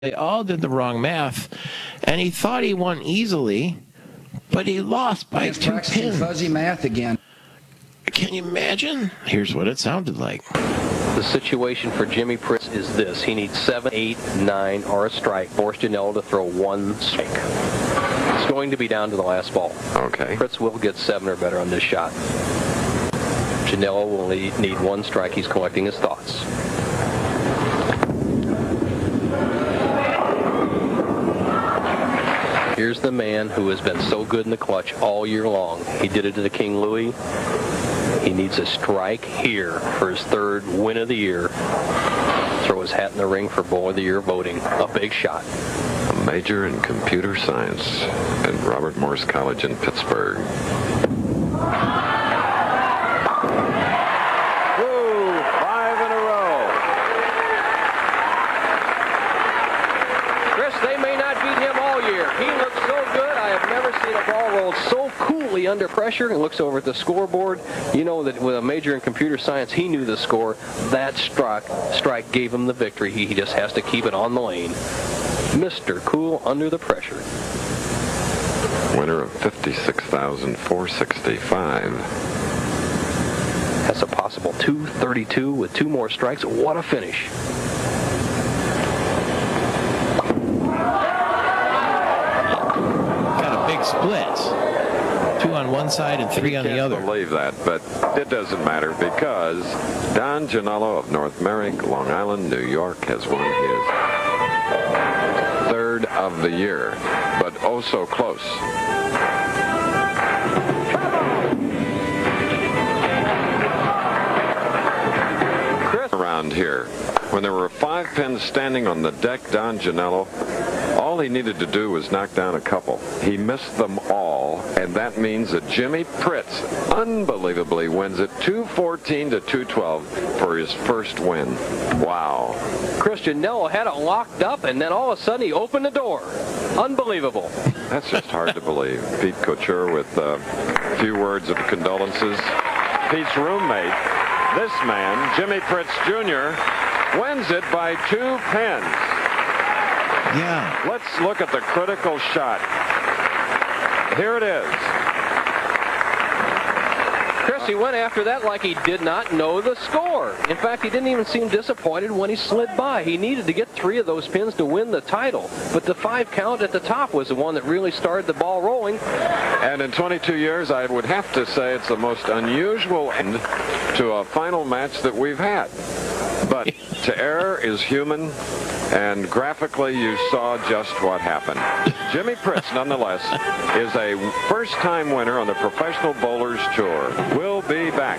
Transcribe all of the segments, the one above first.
They all did the wrong math, and he thought he won easily, but he lost by He's 2 practicing pins. fuzzy math again. Can you imagine? Here's what it sounded like. The situation for Jimmy Pritz is this. He needs 7, 8, 9, or a strike. Force Janela to throw one strike. It's going to be down to the last ball. Okay. Pritz will get 7 or better on this shot. Janela will need one strike. He's collecting his thoughts. Here's the man who has been so good in the clutch all year long. He did it to the King Louis. He needs a strike here for his 3rd win of the year. Throw his hat in the ring for Bowler of the Year voting. A big shot. A major in computer science at Robert Morris College in Pittsburgh. Woo! 5 in a row. Chris, they may not beat him all year. He looks so good. I have never seen a ball rolled so coolly under pressure. And looks over at the scoreboard. You know that with a major in computer science, he knew the score. That strike gave him the victory. He just has to keep it on the lane. Mr. Cool under the pressure. Winner of $56,465. That's a possible 232 with 2 more strikes. What a finish. Got a big split. 2 on one side and 3 on the other. I can't believe that, but it doesn't matter because Don Gianello of North Merrick, Long Island, New York, has won his 3rd of the year, but oh so close. Around here, when there were 5 pins standing on the deck, Don Gianello, all he needed to do was knock down a couple. He missed them all, and that means that Jimmy Pritz unbelievably wins it 214 to 212 for his first win. Wow. Chris Janela had it locked up, and then all of a sudden he opened the door. Unbelievable. That's just hard to believe. Pete Couture with a few words of condolences. Pete's roommate, this man, Jimmy Pritz Jr., wins it by 2 pins. Yeah. Let's look at the critical shot. Here it is. Chris, he went after that like he did not know the score. In fact, he didn't even seem disappointed when he slid by. He needed to get 3 of those pins to win the title. But the 5 count at the top was the one that really started the ball rolling. And in 22 years, I would have to say it's the most unusual end to a final match that we've had. But to err is human, and graphically you saw just what happened. Jimmy Pritz, nonetheless, is a first-time winner on the Professional Bowlers Tour. We'll be back.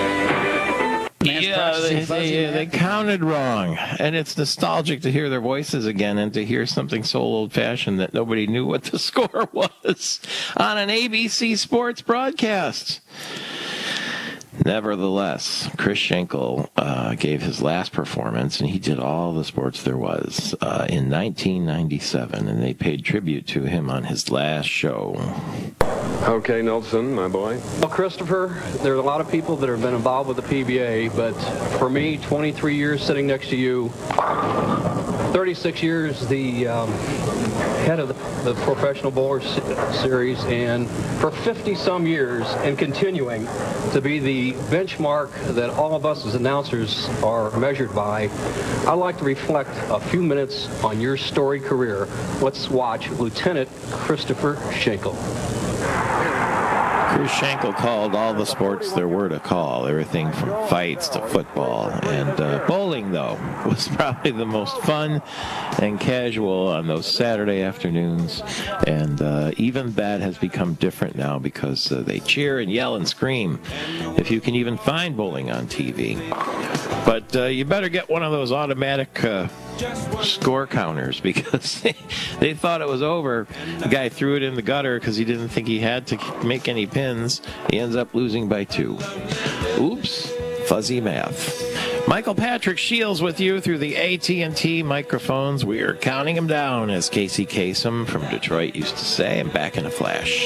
Yeah, they counted wrong. And it's nostalgic to hear their voices again and to hear something so old-fashioned that nobody knew what the score was on an ABC Sports broadcast. Nevertheless, Chris Schenkel gave his last performance, and he did all the sports there was in 1997, and they paid tribute to him on his last show. Okay, Nelson, my boy. Well, Christopher, there are a lot of people that have been involved with the PBA, but for me, 23 years sitting next to you, 36 years the head of the Professional Bowlers Series, and for 50-some years and continuing to be the benchmark that all of us as announcers are measured by, I'd like to reflect a few minutes on your storied career. Let's watch Lieutenant Christopher Schenkel. Chris Schenkel called all the sports there were to call, everything from fights to football. And bowling, though, was probably the most fun and casual on those Saturday afternoons. And even that has become different now because they cheer and yell and scream if you can even find bowling on TV. But you better get one of those automatic score counters because they thought it was over. The guy threw it in the gutter because he didn't think he had to make any pins. He ends up losing by 2. Oops, fuzzy math. Michael Patrick Shields with you through the AT&T microphones. We are counting them down, as Casey Kasem from Detroit used to say. I'm back in a flash.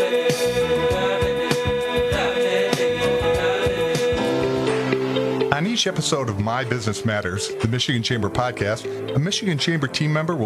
I need each episode of My Business Matters, the Michigan Chamber podcast, a Michigan Chamber team member will